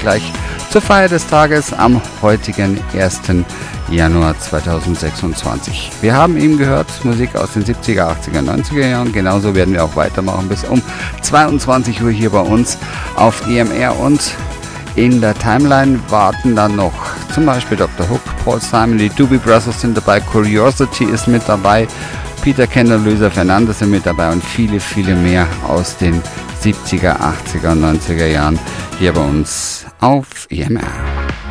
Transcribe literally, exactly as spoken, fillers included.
gleich zur Feier des Tages am heutigen ersten Januar zweitausendsechsundzwanzig. Wir haben eben gehört, Musik aus den siebziger, achtziger, neunziger Jahren. Genauso werden wir auch weitermachen bis um zweiundzwanzig Uhr hier bei uns auf E M R, und in der Timeline warten dann noch zum Beispiel Doktor Hook, Paul Simon, die Doobie Brothers sind dabei, Curiosity ist mit dabei, Peter Kendall, Luisa Fernandez sind mit dabei und viele, viele mehr aus den siebziger, achtziger und neunziger Jahren hier bei uns auf E M R.